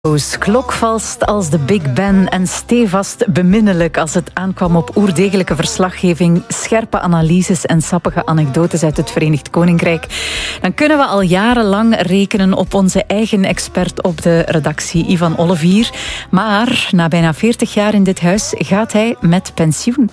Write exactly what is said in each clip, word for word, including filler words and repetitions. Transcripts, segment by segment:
Klokvast als de Big Ben en stevast beminnelijk als het aankwam op oerdegelijke verslaggeving, scherpe analyses en sappige anekdotes uit het Verenigd Koninkrijk. Dan kunnen we al jarenlang rekenen op onze eigen expert op de redactie, Ivan Olivier. Maar na bijna veertig jaar in dit huis gaat hij met pensioen.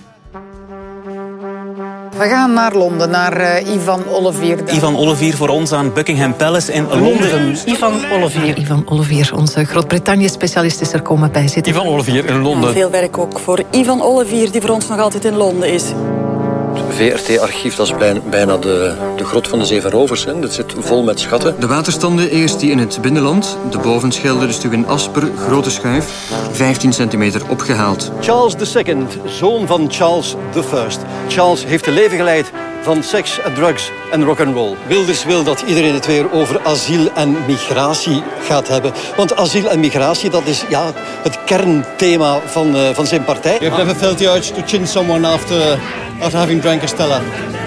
We gaan naar Londen, naar uh, Ivan Olivier. Ivan Olivier voor ons aan Buckingham Palace in Londen. Ivan Olivier. Ivan Olivier, onze Groot-Brittannië-specialist, is er komen bij zitten. Ivan Olivier in Londen. Veel werk ook voor Ivan Olivier, die voor ons nog altijd in Londen is. Het V R T-archief, dat is bijna de, de grot van de zeven rovers. Hè. Dat zit vol met schatten. De waterstanden eerst die in het binnenland. De Bovenschelde, de stuk in Asper, grote schuif, vijftien centimeter opgehaald. Charles de Second, zoon van Charles de First. Charles heeft een leven geleid van seks en drugs en rock'n'roll. Wilders wil dat iedereen het weer over asiel en migratie gaat hebben. Want asiel en migratie, dat is ja, het kernthema van, uh, van zijn partij. You've never felt the urge to chin someone after, after having drank a Stella?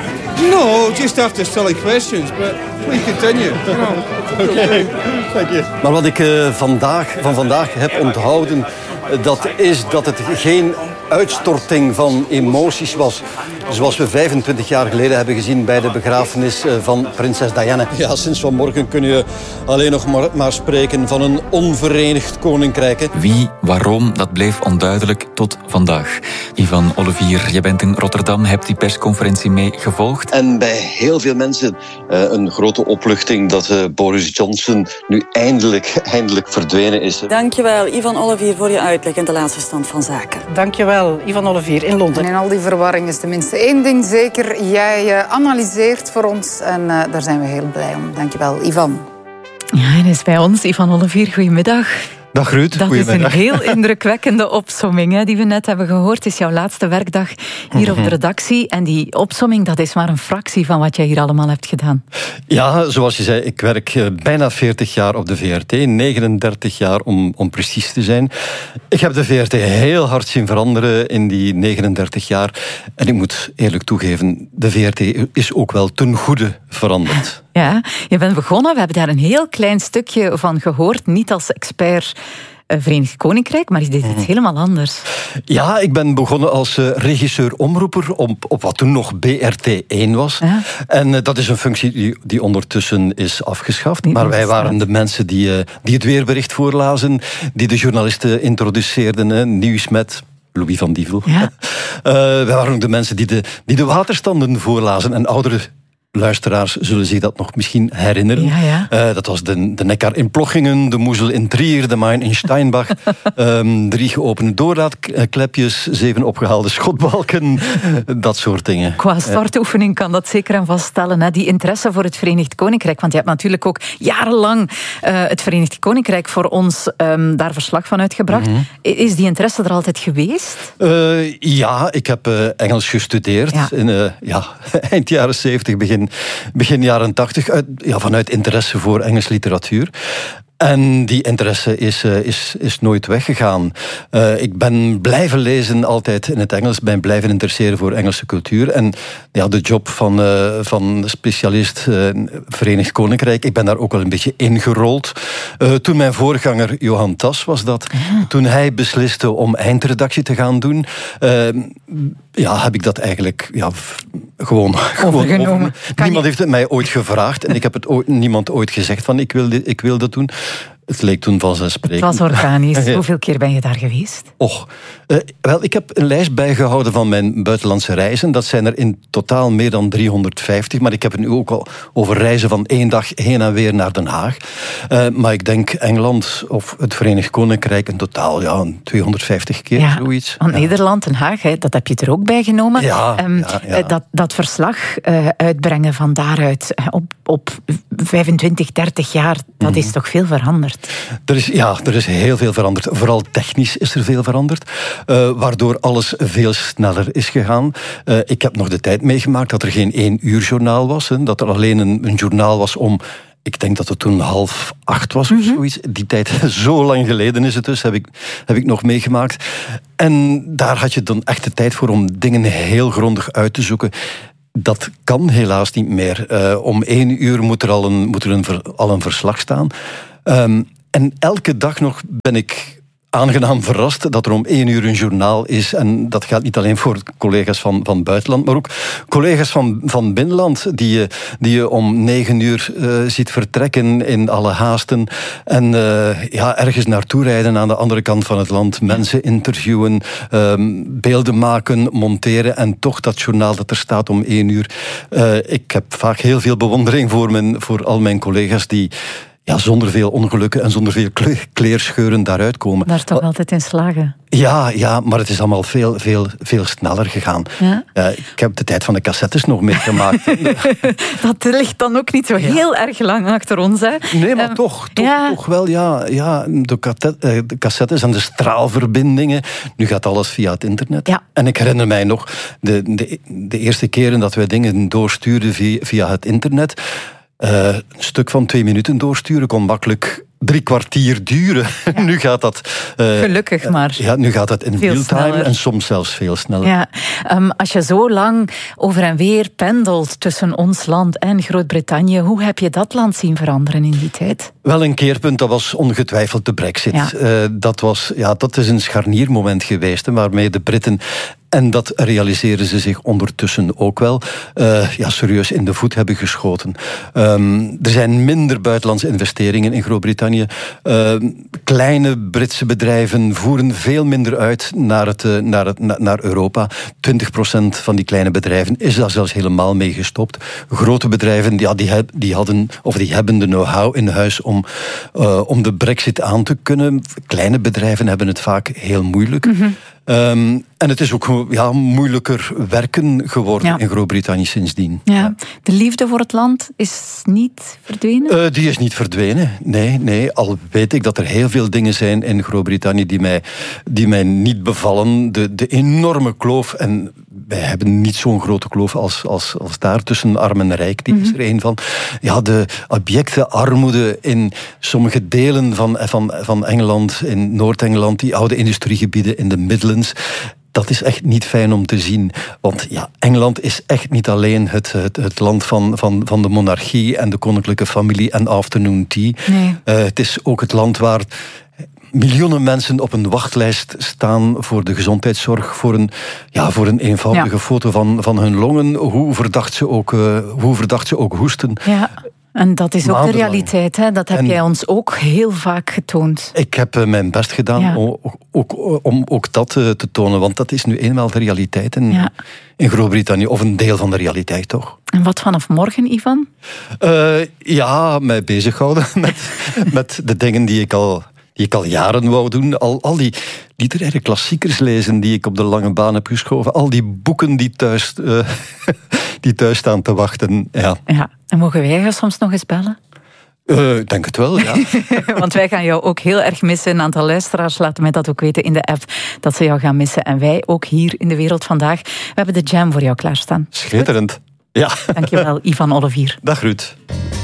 No, just after silly questions, but please continue. Oké, okay. Thank you. Maar wat ik uh, vandaag, van vandaag heb onthouden, dat is dat het geen uitstorting van emoties was, zoals we vijfentwintig jaar geleden hebben gezien bij de begrafenis van prinses Diana. Ja, sinds vanmorgen kun je alleen nog maar, maar spreken van een onverenigd koninkrijk. Hè. Wie, waarom, dat bleef onduidelijk tot vandaag. Ivan Olivier, je bent in Rotterdam, hebt die persconferentie mee gevolgd. En bij heel veel mensen uh, een grote opluchting dat uh, Boris Johnson nu eindelijk, eindelijk verdwenen is. Dankjewel, Ivan Olivier, voor je uitleg en de laatste stand van zaken. Dankjewel, Ivan Olivier in Londen. En in al die verwarring is tenminste één ding zeker. Jij uh, analyseert voor ons en uh, daar zijn we heel blij om. Dankjewel, Ivan. Ja, en is bij ons Ivan Olivier. Goedemiddag. Dag Ruud, dat is een heel indrukwekkende opsomming hè, die we net hebben gehoord. Het is jouw laatste werkdag hier op de redactie. En die opsomming, dat is maar een fractie van wat jij hier allemaal hebt gedaan. Ja, zoals je zei, ik werk bijna veertig jaar op de V R T. negenendertig jaar om, om precies te zijn. Ik heb de V R T heel hard zien veranderen in die negenendertig jaar. En ik moet eerlijk toegeven, de V R T is ook wel ten goede veranderd. Ja, je bent begonnen. We hebben daar een heel klein stukje van gehoord. Niet als expert Verenigd Koninkrijk, maar is dit iets helemaal anders? Ja, ik ben begonnen als uh, regisseur-omroeper op, op wat toen nog B R T één was. Ja. En uh, dat is een functie die, die ondertussen is afgeschaft. Niet maar wij waren de mensen die, uh, die het weerbericht voorlazen, die de journalisten introduceerden, uh, nieuws met Louis van Dievel. Ja. Uh, wij waren ook de mensen die de, die de waterstanden voorlazen en oudere luisteraars zullen zich dat nog misschien herinneren. Ja, ja. Uh, dat was de, de Neckar in Plochingen, de Moezel in Trier, de Main in Steinbach. um, drie geopende doorraadklepjes, zeven opgehaalde schotbalken, dat soort dingen. Qua startoefening kan dat zeker en vaststellen. Hè? Die interesse voor het Verenigd Koninkrijk. Want je hebt natuurlijk ook jarenlang uh, het Verenigd Koninkrijk voor ons um, daar verslag van uitgebracht. Mm-hmm. Is die interesse er altijd geweest? Uh, ja, ik heb uh, Engels gestudeerd. Ja. In, uh, ja, eind jaren zeventig, begin Begin jaren tachtig, ja, vanuit interesse voor Engels literatuur. En die interesse is, uh, is, is nooit weggegaan. Uh, ik ben blijven lezen altijd in het Engels, ben blijven interesseren voor Engelse cultuur. En ja, de job van, uh, van specialist uh, Verenigd Koninkrijk, ik ben daar ook wel een beetje ingerold. Uh, toen mijn voorganger, Johan Tas, was dat. Ja. Toen hij besliste om eindredactie te gaan doen, uh, ja, heb ik dat eigenlijk ja, gewoon, gewoon overgenomen. Niemand je... heeft het mij ooit gevraagd en ik heb het ooit, niemand ooit gezegd van ik wil, dit, ik wil dat doen. Het leek toen vanzelfsprekend. Het was organisch. Ja. Hoeveel keer ben je daar geweest? Och, uh, wel, ik heb een lijst bijgehouden van mijn buitenlandse reizen. Dat zijn er in totaal meer dan driehonderdvijftig. Maar ik heb het nu ook al over reizen van één dag heen en weer naar Den Haag. Uh, maar ik denk Engeland of het Verenigd Koninkrijk in totaal ja, tweehonderdvijftig keer, ja, zoiets. Want ja. Nederland, Den Haag, hè, dat heb je er ook bij genomen. Ja, um, ja, ja. Dat, dat verslag uh, uitbrengen van daaruit op, op vijfentwintig, dertig jaar, dat mm. is toch veel veranderd? Er is, ja, er is heel veel veranderd. Vooral technisch is er veel veranderd. Uh, waardoor alles veel sneller is gegaan. Uh, ik heb nog de tijd meegemaakt dat er geen één uur journaal was. Hè, dat er alleen een, een journaal was om... Ik denk dat het toen half acht was mm-hmm. of zoiets. Die tijd, zo lang geleden is het dus, heb ik, heb ik nog meegemaakt. En daar had je dan echt de tijd voor om dingen heel grondig uit te zoeken. Dat kan helaas niet meer. Uh, om één uur moet er al een, moet er een, ver, al een verslag staan. Um, en elke dag nog ben ik aangenaam verrast dat er om één uur een journaal is. En dat geldt niet alleen voor collega's van, van buitenland, maar ook collega's van, van binnenland die je, die je om negen uur uh, ziet vertrekken in alle haasten. En uh, ja, ergens naartoe rijden aan de andere kant van het land. Mensen interviewen, um, beelden maken, monteren. En toch dat journaal dat er staat om één uur. Uh, ik heb vaak heel veel bewondering voor, mijn, voor al mijn collega's die ja, zonder veel ongelukken en zonder veel kleerscheuren daaruit komen. Daar toch altijd in slagen. Ja, ja, maar het is allemaal veel, veel, veel sneller gegaan. Ja? Uh, ik heb de tijd van de cassettes nog meegemaakt. Dat ligt dan ook niet zo heel ja. erg lang achter ons, hè? Nee, maar um, toch, toch, ja. toch wel, ja. ja de, cassette, de cassettes en de straalverbindingen. Nu gaat alles via het internet. Ja. En ik herinner mij nog de, de, de eerste keren dat wij dingen doorstuurden via, via het internet. Uh, een stuk van twee minuten doorsturen kon makkelijk drie kwartier duren. Ja. Nu gaat dat... Uh, Gelukkig maar. Ja, nu gaat dat in real-time en soms zelfs veel sneller. Ja. Um, als je zo lang over en weer pendelt tussen ons land en Groot-Brittannië, hoe heb je dat land zien veranderen in die tijd? Wel, een keerpunt, dat was ongetwijfeld de Brexit. Ja. Uh, dat, was, ja, dat is een scharniermoment geweest, hè, waarmee de Britten... En dat realiseren ze zich ondertussen ook wel. Uh, ja, serieus in de voet hebben geschoten. Um, er zijn minder buitenlandse investeringen in Groot-Brittannië. Uh, kleine Britse bedrijven voeren veel minder uit naar, het, uh, naar, het, na, naar Europa. twintig procent van die kleine bedrijven is daar zelfs helemaal mee gestopt. Grote bedrijven ja, die, heb, die, hadden, of die hebben de know-how in huis om, uh, om de Brexit aan te kunnen. Kleine bedrijven hebben het vaak heel moeilijk. Mm-hmm. Um, en het is ook ja, moeilijker werken geworden ja. in Groot-Brittannië sindsdien. Ja. Ja. De liefde voor het land is niet verdwenen? Uh, die is niet verdwenen, nee, nee. Al weet ik dat er heel veel dingen zijn in Groot-Brittannië die mij, die mij niet bevallen. De, de enorme kloof, en wij hebben niet zo'n grote kloof als, als, als daar tussen arm en rijk, die mm-hmm. is er een van. Ja, de abjecte armoede in sommige delen van, van, van Engeland, in Noord-Engeland, die oude industriegebieden in de Midlands. Dat is echt niet fijn om te zien. Want ja, Engeland is echt niet alleen het, het, het land van, van, van de monarchie en de koninklijke familie en afternoon tea. Nee. Uh, het is ook het land waar miljoenen mensen op een wachtlijst staan voor de gezondheidszorg, voor een, ja, voor een eenvoudige ja. foto van, van hun longen, hoe verdacht ze ook, uh, hoe verdacht ze ook hoesten. Ja. En dat is ook de realiteit, hè? Dat heb en jij ons ook heel vaak getoond. Ik heb uh, mijn best gedaan ja. om, ook, om ook dat uh, te tonen, want dat is nu eenmaal de realiteit in, ja. in Groot-Brittannië, of een deel van de realiteit, toch? En wat vanaf morgen, Ivan? Uh, ja, mij bezighouden met, met de dingen die ik al... die ik al jaren wou doen. Al, al die literaire klassiekers lezen die ik op de lange baan heb geschoven. Al die boeken die thuis, uh, die thuis staan te wachten. Ja. Ja. En mogen wij jou soms nog eens bellen? Uh, ik denk het wel, ja. Want wij gaan jou ook heel erg missen. Een aantal luisteraars laten mij dat ook weten in de app, dat ze jou gaan missen. En wij ook hier in De Wereld Vandaag. We hebben de jam voor jou klaarstaan. Schitterend. Ja. Dankjewel, Ivan Olivier. Dag Ruud.